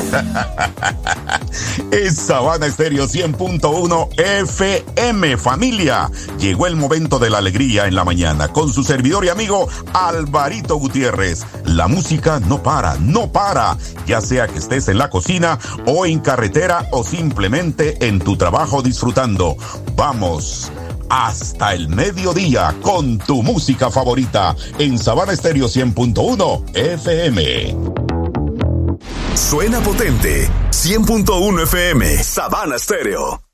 Es Sabana Estéreo 100.1 FM, familia. Llegó el momento de la alegría en la mañana con su servidor y amigo Alvarito Gutiérrez. La música no para, no para. Ya sea que estés en la cocina o en carretera o simplemente en tu trabajo disfrutando. Vamos hasta el mediodía con tu música favorita en Sabana Estéreo 100.1 FM. Suena potente. 100.1 FM. Sabana Estéreo.